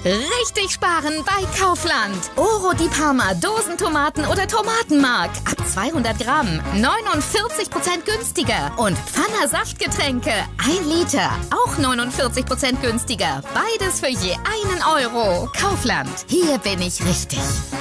Richtig sparen bei Kaufland. Oro di Parma Dosentomaten oder Tomatenmark. Ab 200 Gramm 49% günstiger. Und Pfanner Saftgetränke 1 Liter. Auch 49% günstiger. Beides für je 1 Euro. Kaufland. Hier bin ich richtig.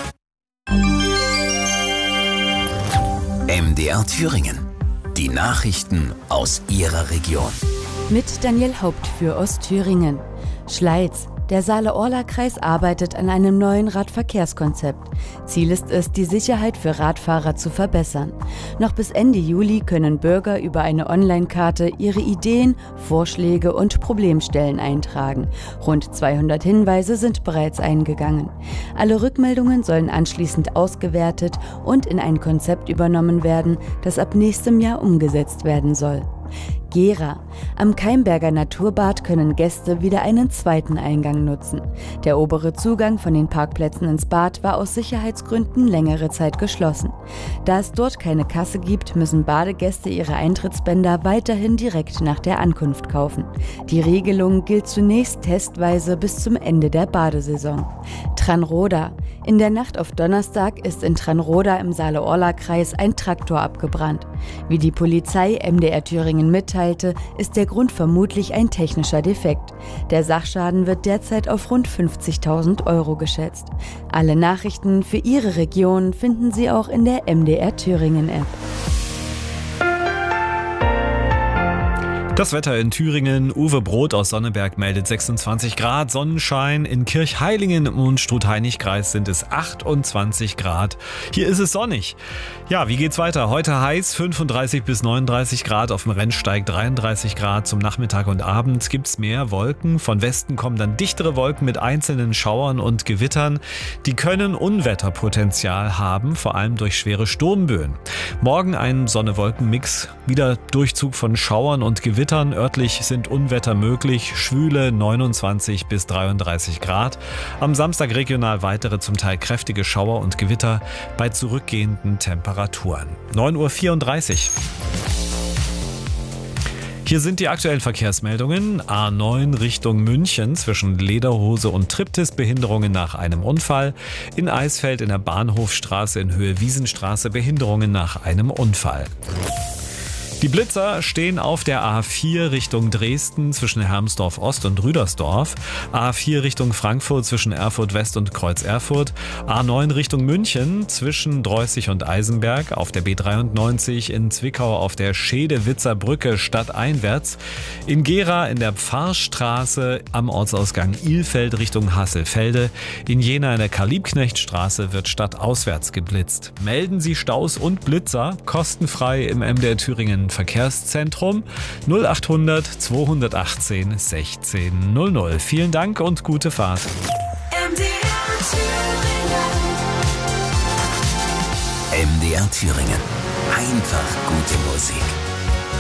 MDR Thüringen. Die Nachrichten aus Ihrer Region. Mit Daniel Haupt für Ostthüringen. Schleiz. Der Saale-Orla-Kreis arbeitet an einem neuen Radverkehrskonzept. Ziel ist es, die Sicherheit für Radfahrer zu verbessern. Noch bis Ende Juli können Bürger über eine Online-Karte ihre Ideen, Vorschläge und Problemstellen eintragen. Rund 200 Hinweise sind bereits eingegangen. Alle Rückmeldungen sollen anschließend ausgewertet und in ein Konzept übernommen werden, das ab nächstem Jahr umgesetzt werden soll. Gera. Am Keimberger Naturbad können Gäste wieder einen zweiten Eingang nutzen. Der obere Zugang von den Parkplätzen ins Bad war aus Sicherheitsgründen längere Zeit geschlossen. Da es dort keine Kasse gibt, müssen Badegäste ihre Eintrittsbänder weiterhin direkt nach der Ankunft kaufen. Die Regelung gilt zunächst testweise bis zum Ende der Badesaison. Tranroda. In der Nacht auf Donnerstag ist in Tranroda im Saale-Orla-Kreis ein Traktor abgebrannt. Wie die Polizei MDR Thüringen mitteilte, ist der Grund vermutlich ein technischer Defekt. Der Sachschaden wird derzeit auf rund 50.000 Euro geschätzt. Alle Nachrichten für Ihre Region finden Sie auch in der MDR Thüringen App. Das Wetter in Thüringen. Uwe Broth aus Sonneberg meldet 26 Grad, Sonnenschein. In Kirchheilingen und Strutheinigkreis sind es 28 Grad. Hier ist es sonnig. Ja, wie geht's weiter? Heute heiß, 35 bis 39 Grad, auf dem Rennsteig 33 Grad. Zum Nachmittag und Abend gibt's mehr Wolken. Von Westen kommen dann dichtere Wolken mit einzelnen Schauern und Gewittern. Die können Unwetterpotenzial haben, vor allem durch schwere Sturmböen. Morgen ein Sonne-Wolken-Mix, wieder Durchzug von Schauern und Gewittern. Örtlich sind Unwetter möglich, schwüle 29 bis 33 Grad. Am Samstag regional weitere, zum Teil kräftige Schauer und Gewitter bei zurückgehenden Temperaturen. 9:34 Uhr. Hier sind die aktuellen Verkehrsmeldungen. A9 Richtung München zwischen Lederhose und Triptis, Behinderungen nach einem Unfall. In Eisfeld in der Bahnhofstraße in Höhe Wiesenstraße, Behinderungen nach einem Unfall. Die Blitzer stehen auf der A4 Richtung Dresden zwischen Hermsdorf Ost und Rüdersdorf, A4 Richtung Frankfurt zwischen Erfurt West und Kreuz Erfurt, A9 Richtung München zwischen Dreußig und Eisenberg, auf der B93 in Zwickau auf der Schedewitzer Brücke stadteinwärts, in Gera in der Pfarrstraße am Ortsausgang Ilfeld Richtung Hasselfelde, in Jena in der Karl-Liebknecht-Straße wird stadtauswärts geblitzt. Melden Sie Staus und Blitzer kostenfrei im MDR Thüringen Verkehrszentrum 0800 218 16 00. Vielen Dank und gute Fahrt. MDR Thüringen. Einfach gute Musik.